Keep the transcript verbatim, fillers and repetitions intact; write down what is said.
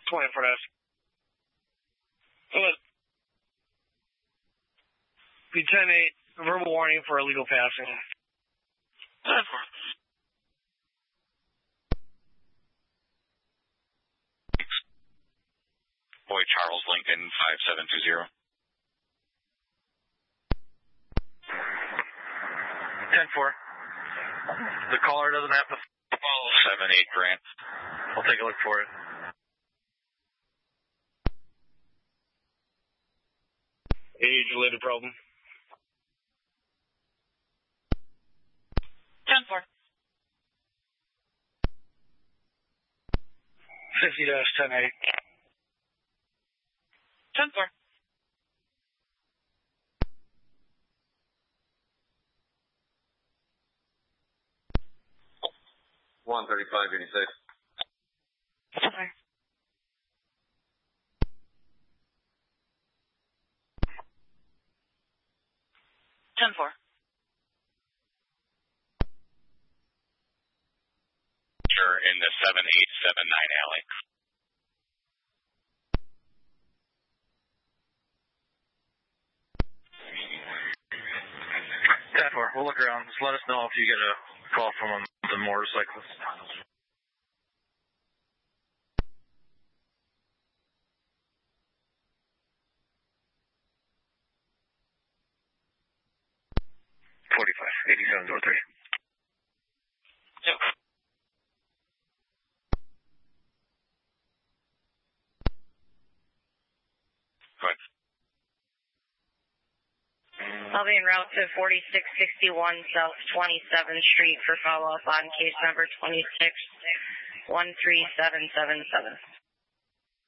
twenty for us. Good. Be ten eight, verbal warning for illegal passing. ten four. Boy Charles Lincoln, five seven two zero. ten four. The caller doesn't have to follow. seven eight Grant. I'll take a look for it. Age-related problem. ten four. fifty dash ten eight. ten four. one thirty-five eighty-six. Sorry. ten four. You're in the seven eight seven nine alley. ten four. We'll look around. Just let us know if you get a call from a, the motorcyclist. forty-five eighty-seven door three. Yep. Go ahead. I'll be en route to forty-six sixty-one South twenty-seventh Street for follow-up on case number twenty-six one three seven seven seven.